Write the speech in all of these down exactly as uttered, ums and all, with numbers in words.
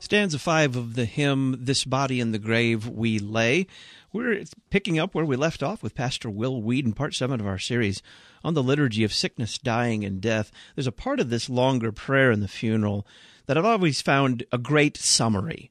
Stanza five of the hymn, This Body in the Grave We Lay. We're picking up where we left off with Pastor Will Weedon, part seven of our series on the liturgy of sickness, dying, and death. There's a part of this longer prayer in the funeral that I've always found a great summary.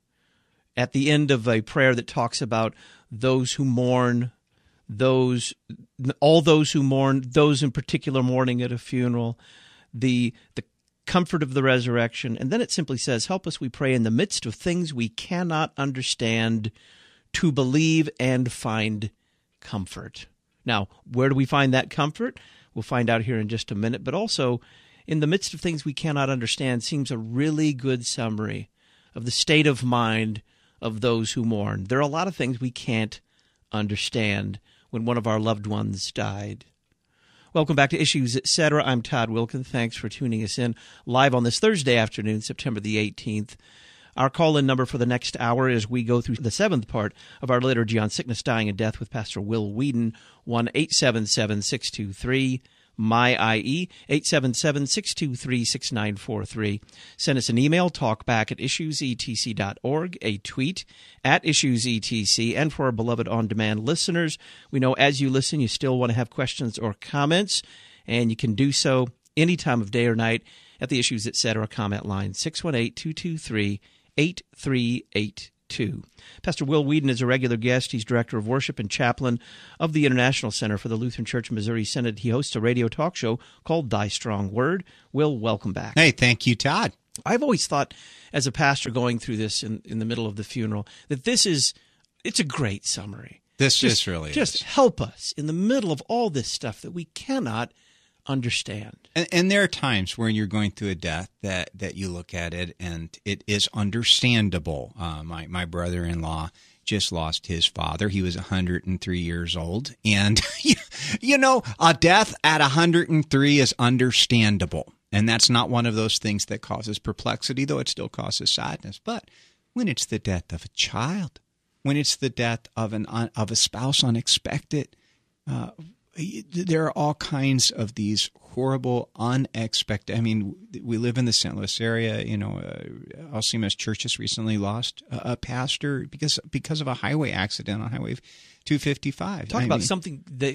At the end of a prayer that talks about those who mourn, those, all those who mourn, those in particular mourning at a funeral, the the comfort of the resurrection, and then it simply says, help us, we pray, in the midst of things we cannot understand, to believe and find comfort. Now, where do we find that comfort? We'll find out here in just a minute, but also, in the midst of things we cannot understand seems a really good summary of the state of mind of those who mourn. There are a lot of things we can't understand when one of our loved ones died. Welcome back to Issues, et cetera. I'm Todd Wilkin. Thanks for tuning us in live on this Thursday afternoon, September the eighteenth. Our call-in number for the next hour as we go through the seventh part of our liturgy on sickness, dying, and death with Pastor Will Weedon, one eight seven seven, six two three, M Y I E, eight seven seven, six two three, six nine four three. Send us an email, talkback at issues e t c dot org, a tweet at issues e t c, and for our beloved on-demand listeners, we know as you listen, you still want to have questions or comments, and you can do so any time of day or night at the Issues, et cetera. comment line, six one eight, two two three, eight three eight two. Pastor Will Weedon is a regular guest. He's Director of Worship and Chaplain of the International Center for the Lutheran Church in Missouri Synod. He hosts a radio talk show called Thy Strong Word. Will, welcome back. Hey, thank you, Todd. I've always thought, as a pastor going through this in, in the middle of the funeral, that this is, it's a great summary. This just, is really Just is. help us in the middle of all this stuff that we cannot understand. And, and there are times when you're going through a death that, that you look at it and it is understandable. Uh, my, my brother-in-law just lost his father. He was one hundred three years old. And, you know, a death at one hundred three is understandable. And that's not one of those things that causes perplexity, though it still causes sadness. But when it's the death of a child, when it's the death of an of a spouse unexpected, uh, there are all kinds of these horrible, unexpected. I mean, we live in the Saint Louis area. You know, uh, Alcimas Church has recently lost a, a pastor because because of a highway accident on Highway two fifty-five. Talk I about mean, something that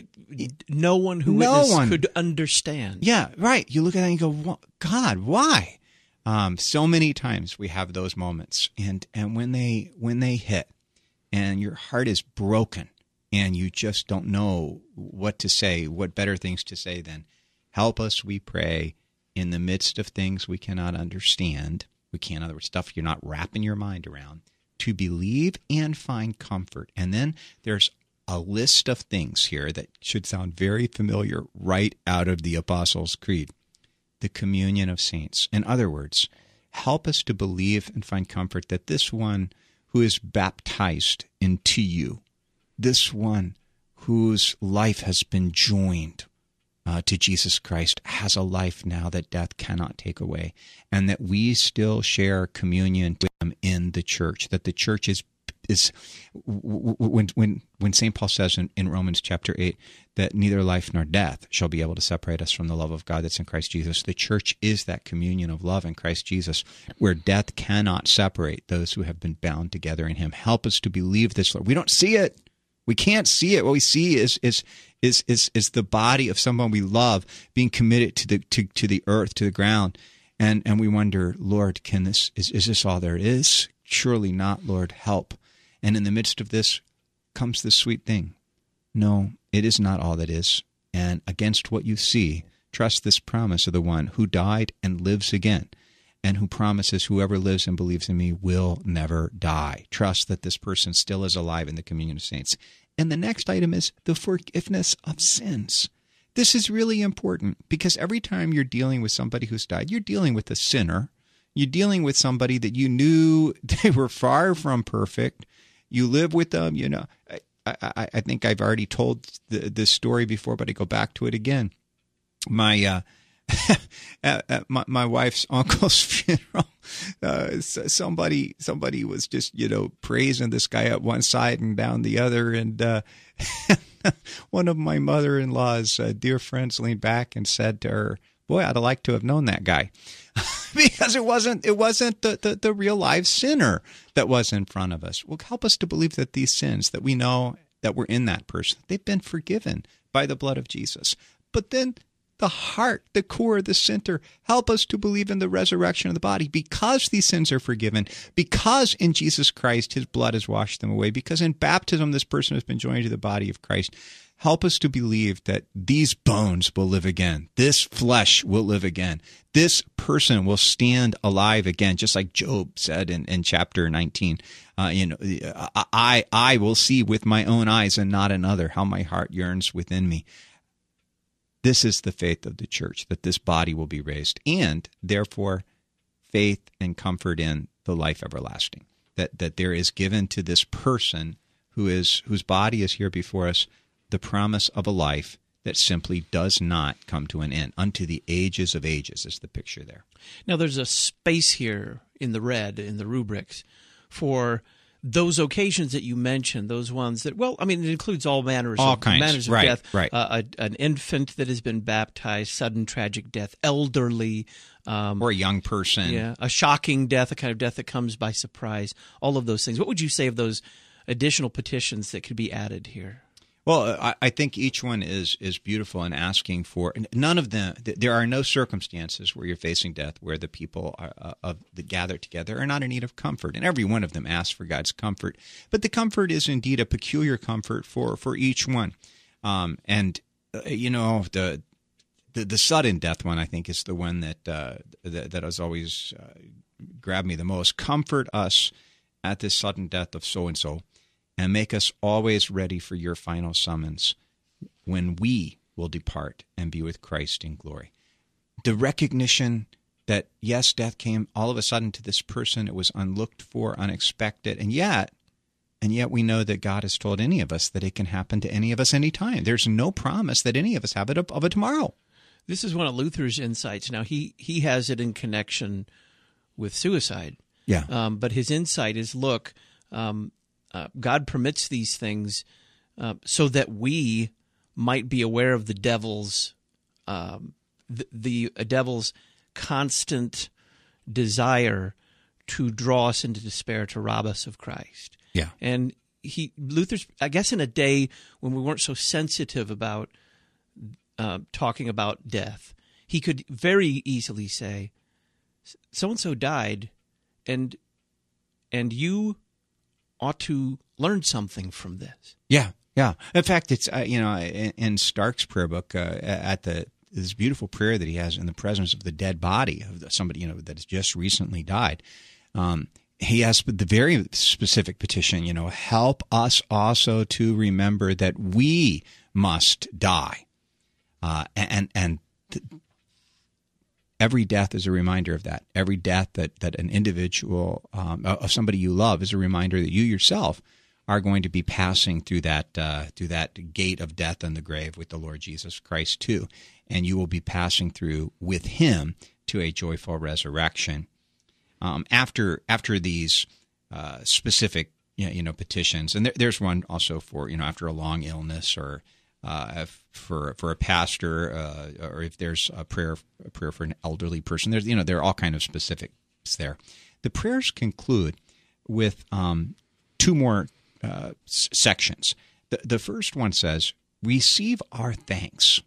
no one who no witnessed one. could understand. Yeah, right. You look at that and you go, God, why? Um, so many times we have those moments, and and when they when they hit, and your heart is broken. And you just don't know what to say, what better things to say than, help us, we pray, in the midst of things we cannot understand. We can't, in other words, stuff you're not wrapping your mind around, to believe and find comfort. And then there's a list of things here that should sound very familiar right out of the Apostles' Creed. The communion of saints. In other words, help us to believe and find comfort that this one who is baptized into you, this one whose life has been joined uh, to Jesus Christ, has a life now that death cannot take away, and that we still share communion with him in the church, that the church is, is when when when Saint Paul says in, in Romans chapter eight that neither life nor death shall be able to separate us from the love of God that's in Christ Jesus, the church is that communion of love in Christ Jesus, where death cannot separate those who have been bound together in him. Help us to believe this, Lord. We don't see it. We can't see it. What we see is is is is is the body of someone we love being committed to the to, to the earth, to the ground, and and we wonder, Lord, can this is is this all there is? Surely not, Lord. Help. And in the midst of this comes this sweet thing. No, it is not all that is. And against what you see, trust this promise of the one who died and lives again, and who promises whoever lives and believes in me will never die. Trust that this person still is alive in the communion of saints. And the next item is the forgiveness of sins. This is really important because every time you're dealing with somebody who's died, you're dealing with a sinner. You're dealing with somebody that you knew they were far from perfect. You live with them, you know. I, I, I think I've already told the, this story before, but I go back to it again. My uh, at, at my, my wife's uncle's funeral, uh, somebody somebody was just, you know, praising this guy up one side and down the other, and uh, one of my mother-in-law's uh, dear friends leaned back and said to her, boy, I'd have liked to have known that guy. Because it wasn't it wasn't the, the, the real live sinner that was in front of us. Well, help us to believe that these sins that we know that were in that person, they've been forgiven by the blood of Jesus. But then the heart, the core, the center, help us to believe in the resurrection of the body because these sins are forgiven, because in Jesus Christ his blood has washed them away, because in baptism this person has been joined to the body of Christ. Help us to believe that these bones will live again. This flesh will live again. This person will stand alive again, just like Job said in, in chapter nineteen. Uh, you know, I I will see with my own eyes and not another how my heart yearns within me. This is the faith of the church, that this body will be raised, and therefore faith and comfort in the life everlasting. That that there is given to this person who is whose body is here before us the promise of a life that simply does not come to an end. Unto the ages of ages is the picture there. Now, there's a space here in the red, in the rubrics, for those occasions that you mentioned, those ones that, well, I mean, it includes all manners, all of, kinds. manners of right, death. Right. Uh, a, an infant that has been baptized, sudden tragic death, elderly. Um, or a young person. Yeah, a shocking death, a kind of death that comes by surprise, all of those things. What would you say of those additional petitions that could be added here? Well, I, I think each one is is beautiful in asking for. None of them. There are no circumstances where you're facing death where the people are, uh, of that gather together are not in need of comfort, and every one of them asks for God's comfort. But the comfort is indeed a peculiar comfort for for each one. Um, and uh, you know the, the the sudden death one, I think, is the one that uh, that, that has always uh, grabbed me the most. Comfort us at this sudden death of so and so. And make us always ready for your final summons when we will depart and be with Christ in glory. The recognition that, yes, death came all of a sudden to this person. It was unlooked for, unexpected. And yet, and yet we know that God has told any of us that it can happen to any of us anytime. There's no promise that any of us have it of a tomorrow. This is one of Luther's insights. Now, he, he has it in connection with suicide. Yeah. Um, but his insight is, look, um, Uh, God permits these things uh, so that we might be aware of the devil's um, the, the uh, devil's constant desire to draw us into despair, to rob us of Christ. Yeah, and he Luther's, I guess, in a day when we weren't so sensitive about uh, talking about death, he could very easily say, "So and so died, and and you." ought to learn something from this." Yeah, yeah. In fact, it's uh, you know in, in Stark's prayer book uh, at the this beautiful prayer that he has in the presence of the dead body of somebody you know that has just recently died. Um, he has the very specific petition. You know, help us also to remember that we must die, uh, and and. Th- Every death is a reminder of that. Every death that, that an individual, um, of somebody you love, is a reminder that you yourself are going to be passing through that uh, through that gate of death and the grave with the Lord Jesus Christ too, and you will be passing through with Him to a joyful resurrection. Um, after after these uh, specific you know petitions, and there, there's one also for you know after a long illness or. Uh, for for a pastor, uh, or if there's a prayer a prayer for an elderly person, there's you know there are all kind of specifics there. The prayers conclude with um, two more uh, s- sections. The the first one says, "Receive our thanks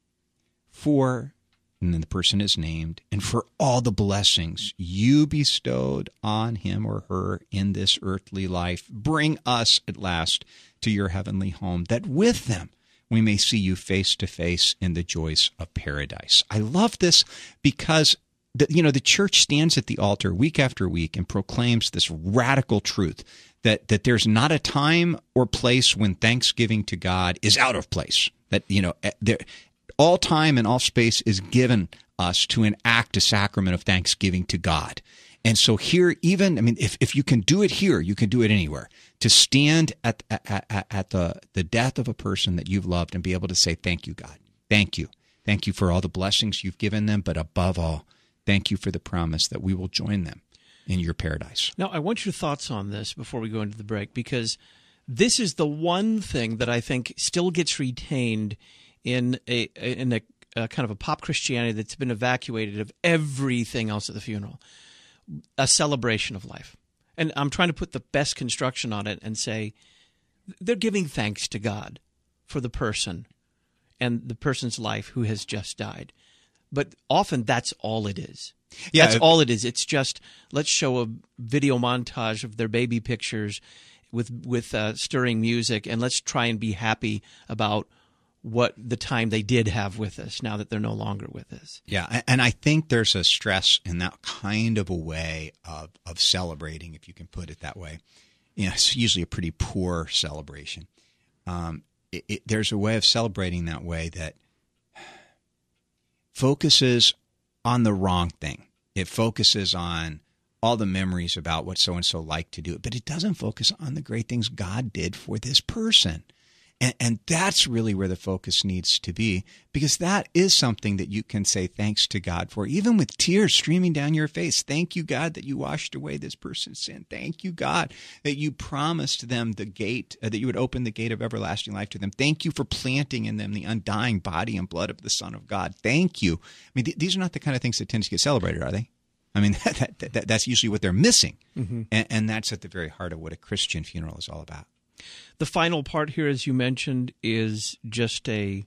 for," and then the person is named, "and for all the blessings you bestowed on him or her in this earthly life. Bring us at last to your heavenly home, that with them we may see you face to face in the joys of paradise." I love this because the, you know the church stands at the altar week after week and proclaims this radical truth that that there's not a time or place when thanksgiving to God is out of place. That you know there, all time and all space is given us to enact a sacrament of thanksgiving to God. And so here, even, I mean, if, if you can do it here, you can do it anywhere. To stand at, at, at the, the death of a person that you've loved and be able to say, thank you, God. Thank you. Thank you for all the blessings you've given them, but above all, thank you for the promise that we will join them in your paradise. Now, I want your thoughts on this before we go into the break, because this is the one thing that I think still gets retained in a in a, uh, kind of a pop Christianity that's been evacuated of everything else at the funeral, a celebration of life. And I'm trying to put the best construction on it and say they're giving thanks to God for the person and the person's life who has just died. But often that's all it is. Yeah, that's all it is. It's just, let's show a video montage of their baby pictures with with uh, stirring music, and let's try and be happy about what the time they did have with us now that they're no longer with us. Yeah, and I think there's a stress in that kind of a way of, of celebrating, if you can put it that way. You know, it's usually a pretty poor celebration. Um, it, it, there's a way of celebrating that way that focuses on the wrong thing. It focuses on all the memories about what so-and-so liked to do, but it doesn't focus on the great things God did for this person. And, and that's really where the focus needs to be, because that is something that you can say thanks to God for, even with tears streaming down your face. Thank you, God, that you washed away this person's sin. Thank you, God, that you promised them the gate, uh, that you would open the gate of everlasting life to them. Thank you for planting in them the undying body and blood of the Son of God. Thank you. I mean, th- these are not the kind of things that tend to get celebrated, are they? I mean, that, that, that, that's usually what they're missing. Mm-hmm. And, and that's at the very heart of what a Christian funeral is all about. The final part here, as you mentioned, is just a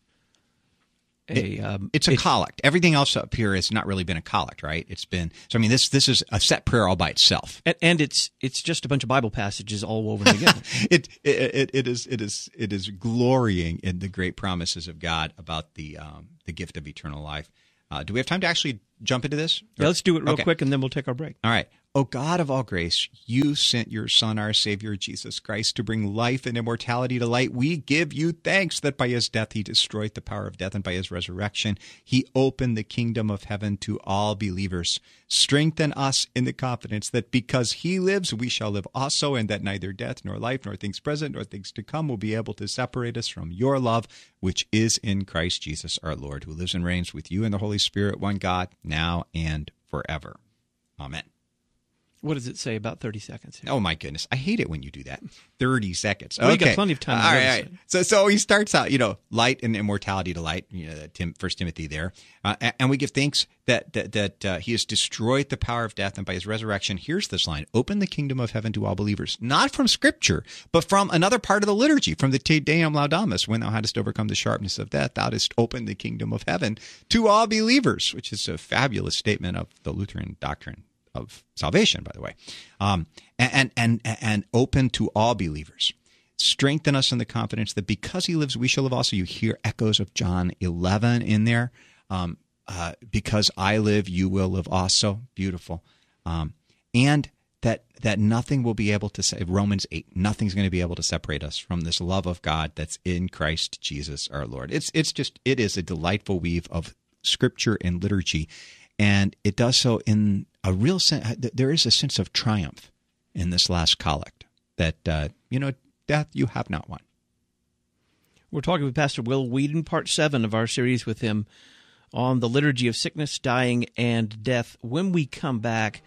a. It, um, it's a it, collect. Everything else up here has not really been a collect, right? It's been so. I mean, this this is a set prayer all by itself, and, and it's it's just a bunch of Bible passages all woven together. it, it it it is it is it is glorying in the great promises of God about the um, the gift of eternal life. Uh, do we have time to actually jump into this? Yeah, let's do it real okay. quick, and then we'll take our break. All right. O God of all grace, you sent your Son, our Savior, Jesus Christ, to bring life and immortality to light. We give you thanks that by his death he destroyed the power of death, and by his resurrection he opened the kingdom of heaven to all believers. Strengthen us in the confidence that because he lives, we shall live also, and that neither death nor life nor things present nor things to come will be able to separate us from your love, which is in Christ Jesus our Lord, who lives and reigns with you and the Holy Spirit, one God, now and forever. Amen. What does it say about thirty seconds here? Oh, my goodness. I hate it when you do that. thirty seconds. Well, okay. You got plenty of time. All right, all right. So, so he starts out, you know, light and immortality to light, you know, Tim, First Timothy there. Uh, and, and we give thanks that that, that uh, he has destroyed the power of death, and by his resurrection, here's this line, open the kingdom of heaven to all believers. Not from Scripture, but from another part of the liturgy, from the Te Deum Laudamus. When thou hadst overcome the sharpness of death, thou didst open the kingdom of heaven to all believers, which is a fabulous statement of the Lutheran doctrine of salvation, by the way, um, and, and, and open to all believers. Strengthen us in the confidence that because he lives, we shall live also. You hear echoes of John eleven in there. Um, uh, because I live, you will live also. Beautiful. Um, and that that nothing will be able to say, Romans eight, nothing's going to be able to separate us from this love of God that's in Christ Jesus our Lord. It's it's just, it is a delightful weave of Scripture and liturgy. And it does so in a real sense. There is a sense of triumph in this last collect that, uh, you know, death, you have not won. We're talking with Pastor Will Weedon, part seven of our series with him on the liturgy of sickness, dying, and death. When we come back,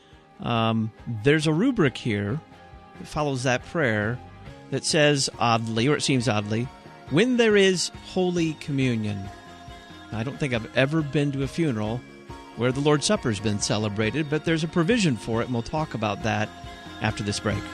um, there's a rubric here that follows that prayer that says oddly, or it seems oddly, when there is Holy Communion. I don't think I've ever been to a funeral where the Lord's Supper's been celebrated, but there's a provision for it, and we'll talk about that after this break.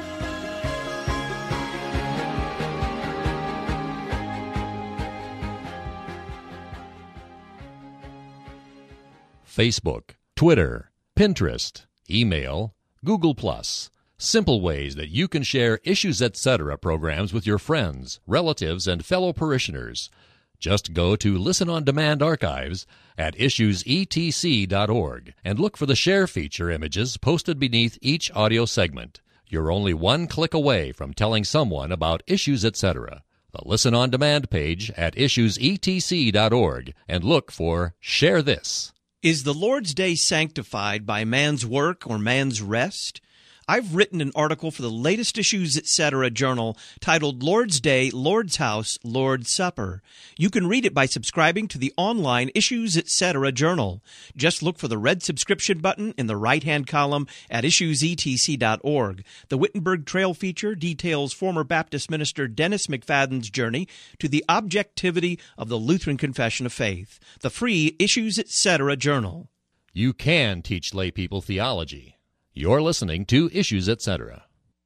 Facebook, Twitter, Pinterest, email, Google Plus. Simple ways that you can share Issues Etc. programs with your friends, relatives, and fellow parishioners. Just go to Listen on Demand archives at issues e t c dot org and look for the share feature images posted beneath each audio segment. You're only one click away from telling someone about Issues Etc. The Listen on Demand page at issues e t c dot org and look for Share This. Is the Lord's Day sanctified by man's work or man's rest? I've written an article for the latest Issues Etc. journal titled Lord's Day, Lord's House, Lord's Supper. You can read it by subscribing to the online Issues Etc. journal. Just look for the red subscription button in the right-hand column at issues e t c dot org. The Wittenberg Trail feature details former Baptist minister Dennis McFadden's journey to the objectivity of the Lutheran Confession of Faith. The free Issues Etc. journal. You can teach lay people theology. You're listening to Issues Etc.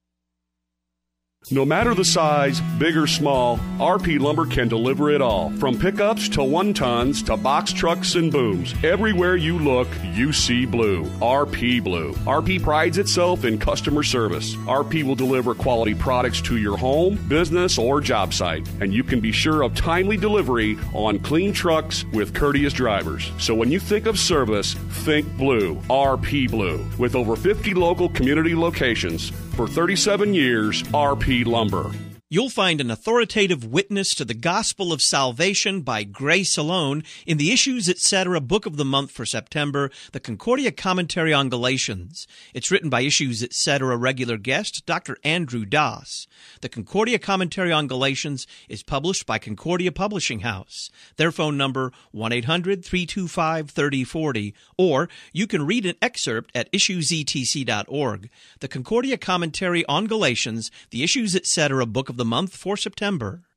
No matter the size, big or small, R P Lumber can deliver it all. From pickups to one-tons to box trucks and booms. Everywhere you look, you see blue. R P Blue. R P prides itself in customer service. R P will deliver quality products to your home, business, or job site. And you can be sure of timely delivery on clean trucks with courteous drivers. So when you think of service, think blue. R P Blue. With over fifty local community locations, for thirty-seven years, R P Lumber. You'll find an authoritative witness to the gospel of salvation by grace alone in the Issues Etc. Book of the Month for September, the Concordia Commentary on Galatians. It's written by Issues Etc. regular guest Doctor Andrew Doss. The Concordia Commentary on Galatians is published by Concordia Publishing House. Their phone number, one eight hundred, three two five, three oh four oh, or you can read an excerpt at issues e t c dot org. The Concordia Commentary on Galatians, the Issues Etc. Book of the Month for September.